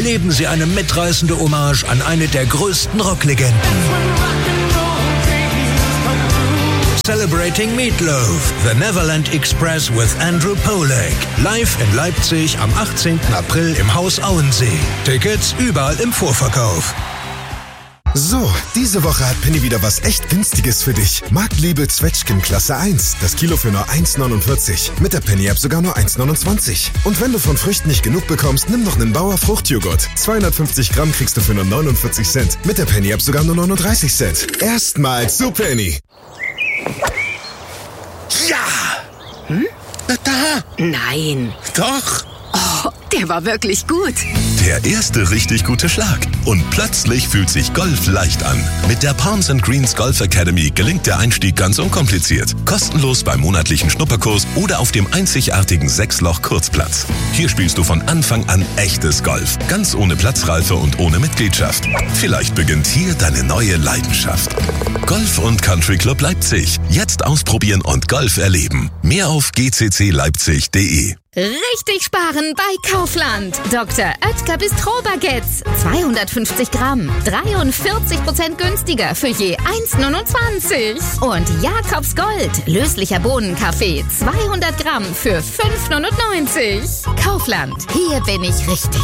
erleben Sie eine mitreißende Hommage an eine der größten Rocklegenden. Celebrating Meatloaf, The Neverland Express with Andrew Polak. Live in Leipzig am 18. April im Haus Auensee. Tickets überall im Vorverkauf. So, diese Woche hat Penny wieder was echt Günstiges für dich. Marktliebe Zwetschgen Klasse 1. Das Kilo für nur 1,49. Mit der Penny-App sogar nur 1,29. Und wenn du von Früchten nicht genug bekommst, nimm noch einen Bauer Fruchtjoghurt. 250 Gramm kriegst du für nur 49 Cent. Mit der Penny-App sogar nur 39 Cent. Erstmals zu Penny. Ja! Da! Nein! Doch! Oh, der war wirklich gut. Der erste richtig gute Schlag. Und plötzlich fühlt sich Golf leicht an. Mit der Palms & Greens Golf Academy gelingt der Einstieg ganz unkompliziert. Kostenlos beim monatlichen Schnupperkurs oder auf dem einzigartigen 6-Loch-Kurzplatz. Hier spielst du von Anfang an echtes Golf. Ganz ohne Platzreife und ohne Mitgliedschaft. Vielleicht beginnt hier deine neue Leidenschaft. Golf & Country Club Leipzig. Jetzt ausprobieren und Golf erleben. Mehr auf gccleipzig.de. Richtig sparen bei Kaufland. Dr. Oetker Bistro-Baguettes. 250 Gramm. 43% günstiger für je 1,29. Und Jakobs Gold. Löslicher Bohnenkaffee. 200 Gramm für 5,99. Kaufland. Hier bin ich richtig.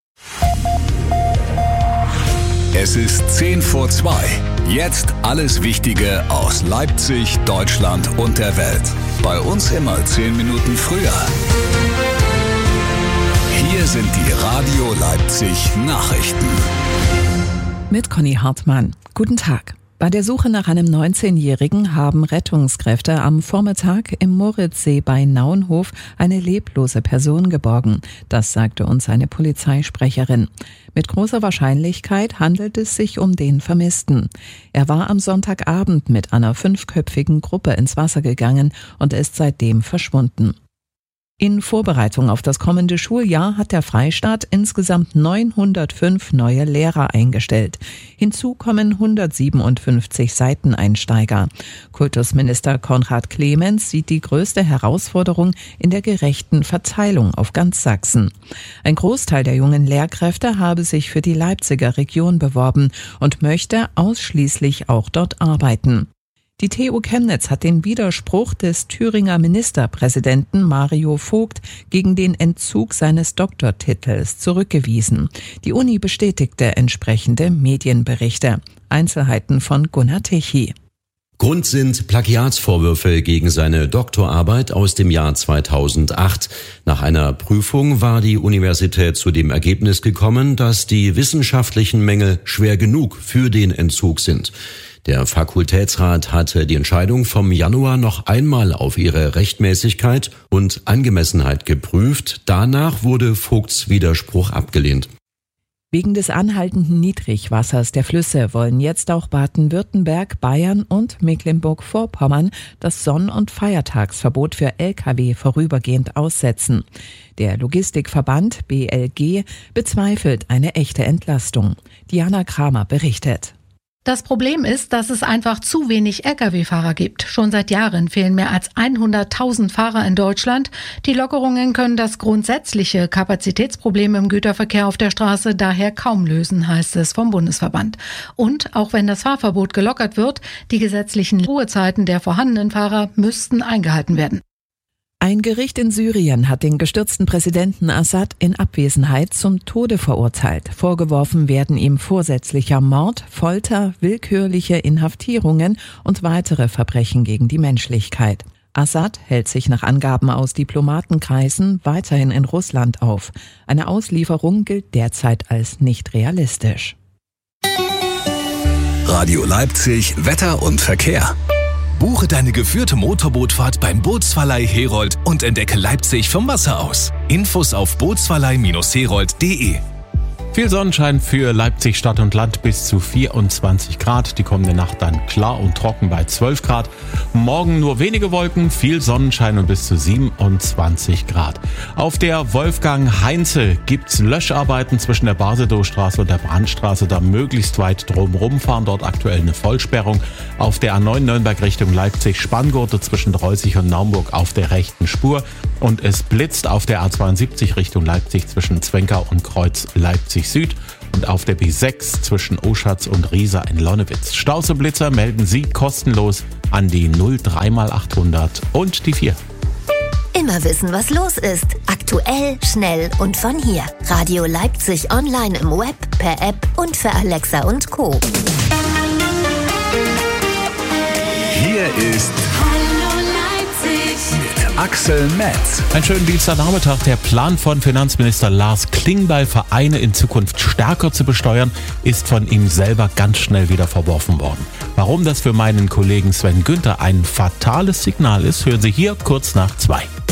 Es ist 10 vor 2. Jetzt alles Wichtige aus Leipzig, Deutschland und der Welt. Bei uns immer 10 Minuten früher. Hier sind die Radio Leipzig Nachrichten. Mit Conny Hartmann. Guten Tag. Bei der Suche nach einem 19-Jährigen haben Rettungskräfte am Vormittag im Moritzsee bei Naunhof eine leblose Person geborgen. Das sagte uns eine Polizeisprecherin. Mit großer Wahrscheinlichkeit handelt es sich um den Vermissten. Er war am Sonntagabend mit einer 5-köpfigen Gruppe ins Wasser gegangen und ist seitdem verschwunden. In Vorbereitung auf das kommende Schuljahr hat der Freistaat insgesamt 905 neue Lehrer eingestellt. Hinzu kommen 157 Seiteneinsteiger. Kultusminister Konrad Clemens sieht die größte Herausforderung in der gerechten Verteilung auf ganz Sachsen. Ein Großteil der jungen Lehrkräfte habe sich für die Leipziger Region beworben und möchte ausschließlich auch dort arbeiten. Die TU Chemnitz hat den Widerspruch des Thüringer Ministerpräsidenten Mario Vogt gegen den Entzug seines Doktortitels zurückgewiesen. Die Uni bestätigte entsprechende Medienberichte. Einzelheiten von Gunnar Tichy. Grund sind Plagiatsvorwürfe gegen seine Doktorarbeit aus dem Jahr 2008. Nach einer Prüfung war die Universität zu dem Ergebnis gekommen, dass die wissenschaftlichen Mängel schwer genug für den Entzug sind. Der Fakultätsrat hatte die Entscheidung vom Januar noch einmal auf ihre Rechtmäßigkeit und Angemessenheit geprüft. Danach wurde Vogts Widerspruch abgelehnt. Wegen des anhaltenden Niedrigwassers der Flüsse wollen jetzt auch Baden-Württemberg, Bayern und Mecklenburg-Vorpommern das Sonn- und Feiertagsverbot für Lkw vorübergehend aussetzen. Der Logistikverband BLG bezweifelt eine echte Entlastung. Diana Kramer berichtet. Das Problem ist, dass es einfach zu wenig Lkw-Fahrer gibt. Schon seit Jahren fehlen mehr als 100.000 Fahrer in Deutschland. Die Lockerungen können das grundsätzliche Kapazitätsproblem im Güterverkehr auf der Straße daher kaum lösen, heißt es vom Bundesverband. Und auch wenn das Fahrverbot gelockert wird, die gesetzlichen Ruhezeiten der vorhandenen Fahrer müssten eingehalten werden. Ein Gericht in Syrien hat den gestürzten Präsidenten Assad in Abwesenheit zum Tode verurteilt. Vorgeworfen werden ihm vorsätzlicher Mord, Folter, willkürliche Inhaftierungen und weitere Verbrechen gegen die Menschlichkeit. Assad hält sich nach Angaben aus Diplomatenkreisen weiterhin in Russland auf. Eine Auslieferung gilt derzeit als nicht realistisch. Radio Leipzig, Wetter und Verkehr. Buche deine geführte Motorbootfahrt beim Bootsverleih Herold und entdecke Leipzig vom Wasser aus. Infos auf bootsverleih-herold.de. Viel Sonnenschein für Leipzig Stadt und Land bis zu 24 Grad. Die kommende Nacht dann klar und trocken bei 12 Grad. Morgen nur wenige Wolken, viel Sonnenschein und bis zu 27 Grad. Auf der Wolfgang-Heinze gibt's Löscharbeiten zwischen der Basedowstraße und der Brandstraße. Da möglichst weit drumherum fahren. Dort aktuell eine Vollsperrung. Auf der A9 Nürnberg Richtung Leipzig Spanngurte zwischen Dreußig und Naumburg auf der rechten Spur. Und es blitzt auf der A72 Richtung Leipzig zwischen Zwenkau und Kreuz Leipzig Leipzig Süd und auf der B6 zwischen Oschatz und Riesa in Lonnewitz. Stauseblitzer melden Sie kostenlos an die 03x800 und die 4. Immer wissen, was los ist. Aktuell, schnell und von hier. Radio Leipzig online im Web, per App und für Alexa und Co. Hier ist Hallo Leipzig mit Axel Metz. Einen schönen Dienstagnachmittag. Der Plan von Finanzminister Lars Klingbeil, Vereine in Zukunft stärker zu besteuern, ist von ihm selber ganz schnell wieder verworfen worden. Warum das für meinen Kollegen Sven Günther ein fatales Signal ist, hören Sie hier kurz nach 2.